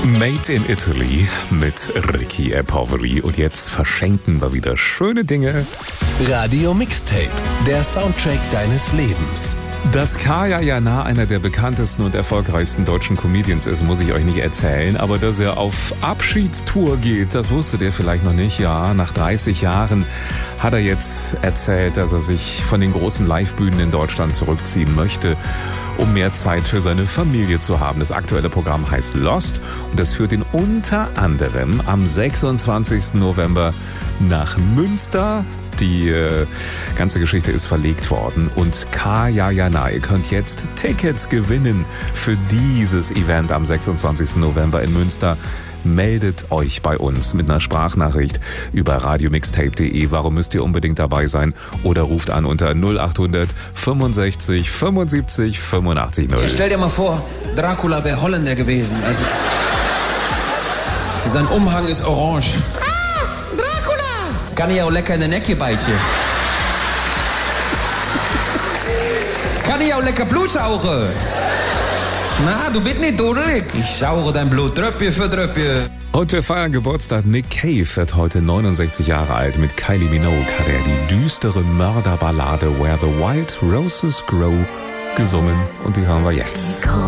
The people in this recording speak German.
Made in Italy mit Ricky Poveri. Und jetzt verschenken wir wieder schöne Dinge. Radio Mixtape, der Soundtrack deines Lebens. Dass Kaya Jana einer der bekanntesten und erfolgreichsten deutschen Comedians ist, muss ich euch nicht erzählen. Aber dass er auf Abschiedstour geht, das wusstet ihr vielleicht noch nicht. Ja, nach 30 Jahren hat er jetzt erzählt, dass er sich von den großen Livebühnen in Deutschland zurückziehen möchte, um mehr Zeit für seine Familie zu haben. Das aktuelle Programm heißt Lost und das führt ihn unter anderem am 26. November nach Münster. Die ganze Geschichte ist verlegt worden und Kaya Jana, ihr könnt jetzt Tickets gewinnen für dieses Event am 26. November in Münster. Meldet euch bei uns mit einer Sprachnachricht über radiomixtape.de. Warum müsst ihr unbedingt dabei sein? Oder ruft an unter 0800 65 75 85 0. Stell dir mal vor, Dracula wäre Holländer gewesen. Also, sein Umhang ist orange. Ah, Dracula! Kann ich auch lekker in den Nekje bijtje. Kann ich auch lekker Blut saugen. Na, du bist nicht dodelig. Ich sauge dein Blut Tröpfchen für Tröpfchen. Und wir feiern Geburtstag. Nick Cave wird heute 69 Jahre alt. Mit Kylie Minogue hat er die düstere Mörderballade Where the Wild Roses Grow gesungen. Und die hören wir jetzt.